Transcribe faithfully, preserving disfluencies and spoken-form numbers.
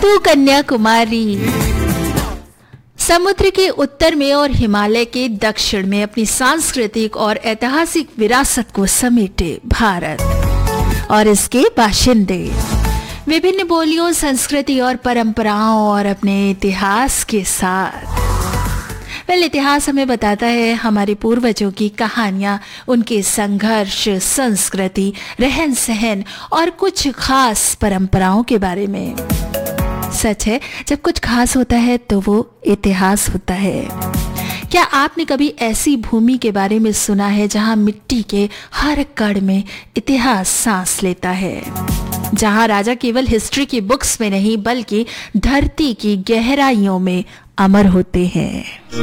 तू कन्याकुमारी समुद्र के उत्तर में और हिमालय के दक्षिण में अपनी सांस्कृतिक और ऐतिहासिक विरासत को समेटे भारत और इसके बाशिंदे विभिन्न बोलियों, संस्कृति और परंपराओं और अपने इतिहास के साथ। वेल, इतिहास हमें बताता है हमारे पूर्वजों की कहानियां, उनके संघर्ष, संस्कृति, रहन सहन और कुछ खास परंपराओं के बारे में। सच है, जब कुछ खास होता है तो वो इतिहास होता है। क्या आपने कभी ऐसी भूमि के बारे में सुना है जहां मिट्टी के हर कण में इतिहास सांस लेता है, जहां राजा केवल हिस्ट्री की बुक्स में नहीं बल्कि धरती की गहराइयों में अमर होते हैं?